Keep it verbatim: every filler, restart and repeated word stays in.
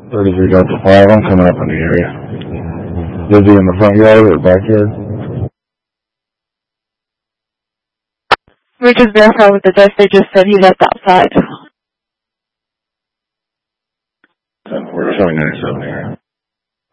thirty-three Delta five, I'm coming up in the area. Is he in the front yard or backyard? We just verified with the desk. They just said he left outside. We're showing ninety-seven here.